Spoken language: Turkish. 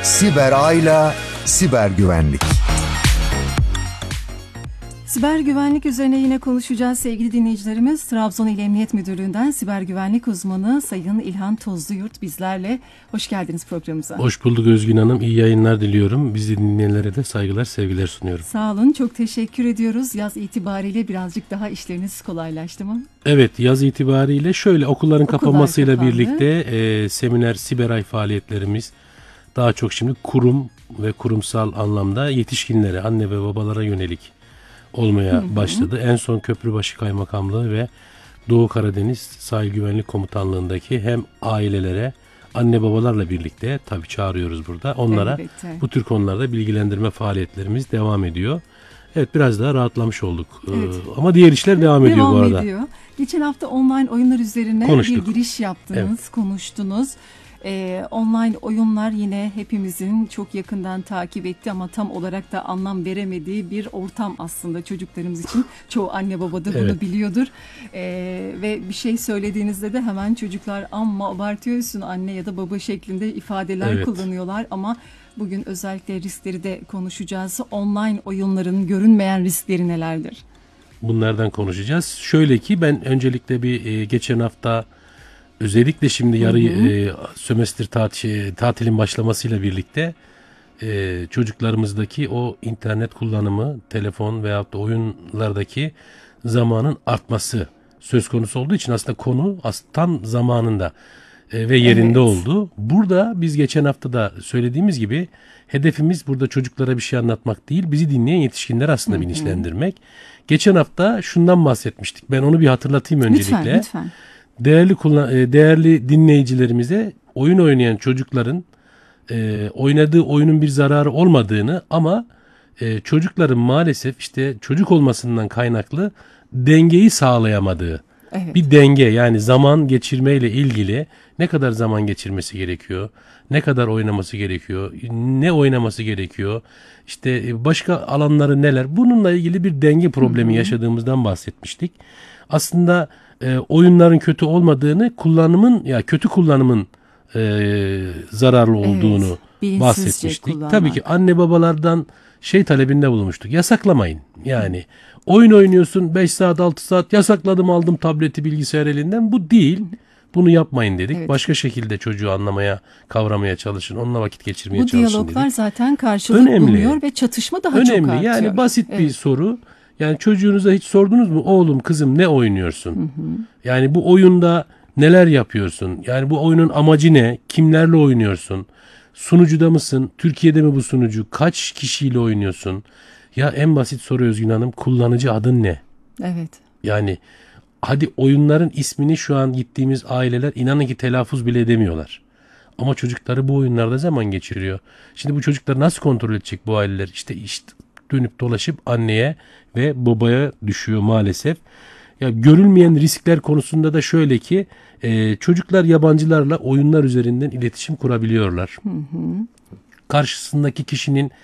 Siber Ayla Siber Güvenlik. Siber güvenlik üzerine yine konuşacağız sevgili dinleyicilerimiz. Trabzon İl Emniyet Müdürlüğü'nden siber güvenlik uzmanı Sayın İlhan Tozluyurt bizlerle. Hoş geldiniz programımıza. Hoş bulduk Özgün Hanım. İyi yayınlar diliyorum. Bizi dinleyenlere de saygılar, sevgiler sunuyorum. Sağ olun. Çok teşekkür ediyoruz. Yaz itibariyle birazcık daha işleriniz kolaylaştı mı? Evet, yaz itibariyle şöyle okulların kapanmasıyla birlikte seminer, siber ay faaliyetlerimiz daha çok şimdi kurum ve kurumsal anlamda yetişkinlere, anne ve babalara yönelik olmaya başladı. En son Köprübaşı Kaymakamlığı ve Doğu Karadeniz Sahil Güvenlik Komutanlığı'ndaki hem ailelere, anne babalarla birlikte tabii çağırıyoruz burada. Onlara elbette bu tür konularda bilgilendirme faaliyetlerimiz devam ediyor. Evet, biraz daha rahatlamış olduk. Evet. Ama diğer işler devam ediyor bu arada. Ediyor. Geçen hafta online oyunlar üzerine konuştuk. Bir giriş yaptınız, evet. Konuştunuz. Online oyunlar yine hepimizin çok yakından takip ettiği ama tam olarak da anlam veremediği bir ortam aslında çocuklarımız için. Çoğu anne baba da bunu biliyordur. Ve bir şey söylediğinizde de hemen çocuklar amma abartıyorsun anne ya da baba şeklinde ifadeler kullanıyorlar. Ama bugün özellikle riskleri de konuşacağız. Online oyunların görünmeyen riskleri nelerdir? Bunlardan konuşacağız. Şöyle ki ben öncelikle geçen hafta özellikle şimdi sömestr tatilin başlamasıyla birlikte çocuklarımızdaki o internet kullanımı, telefon veyahut da oyunlardaki zamanın artması söz konusu olduğu için aslında konu tam zamanında ve yerinde oldu. Burada biz geçen hafta da söylediğimiz gibi hedefimiz burada çocuklara bir şey anlatmak değil, bizi dinleyen yetişkinler aslında bilinçlendirmek. Geçen hafta şundan bahsetmiştik. Ben onu bir hatırlatayım öncelikle. Lütfen. Değerli dinleyicilerimize oyun oynayan çocukların oynadığı oyunun bir zararı olmadığını ama çocukların maalesef işte çocuk olmasından kaynaklı dengeyi sağlayamadığı bir denge, yani zaman geçirmeyle ilgili ne kadar zaman geçirmesi gerekiyor, ne kadar oynaması gerekiyor, ne oynaması gerekiyor, işte başka alanları neler, bununla ilgili bir denge problemi yaşadığımızdan bahsetmiştik. Aslında oyunların kötü olmadığını, kötü kullanımın zararlı olduğunu bahsetmiştik. Tabii ki anne babalardan talebinde bulunmuştuk. Yasaklamayın. Yani oyun oynuyorsun 5 saat 6 saat yasakladım, aldım tableti, bilgisayar elinden. Bu değil. Bunu yapmayın dedik. Evet. Başka şekilde çocuğu anlamaya, kavramaya çalışın. Onunla vakit geçirmeye çalışın dedik. Bu diyaloglar zaten karşılık buluyor ve çatışma daha çok artıyor. Yani basit bir soru. Yani çocuğunuza hiç sordunuz mu? Oğlum, kızım, ne oynuyorsun? Yani bu oyunda neler yapıyorsun? Yani bu oyunun amacı ne? Kimlerle oynuyorsun? Sunucuda mısın? Türkiye'de mi bu sunucu? Kaç kişiyle oynuyorsun? Ya en basit soru Özgün Hanım, kullanıcı adın ne? Evet. Yani hadi oyunların ismini şu an gittiğimiz aileler inanın ki telaffuz bile edemiyorlar. Ama çocukları bu oyunlarda zaman geçiriyor. Şimdi bu çocukları nasıl kontrol edecek bu aileler? İşte dönüp dolaşıp anneye ve babaya düşüyor maalesef. Ya görülmeyen riskler konusunda da şöyle ki çocuklar yabancılarla oyunlar üzerinden iletişim kurabiliyorlar. Karşısındaki kişinin